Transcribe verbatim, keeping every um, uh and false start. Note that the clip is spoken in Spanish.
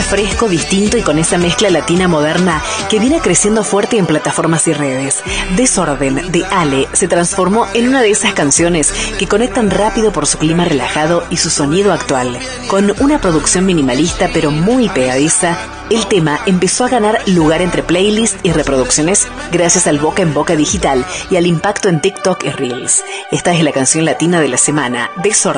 fresco, distinto y con esa mezcla latina moderna que viene creciendo fuerte en plataformas y redes. Desorden, de Ale, se transformó en una de esas canciones que conectan rápido por su clima relajado y su sonido actual. Con una producción minimalista pero muy pegadiza, el tema empezó a ganar lugar entre playlists y reproducciones gracias al boca en boca digital y al impacto en TikTok y Reels. Esta es la canción latina de la semana, Desorden.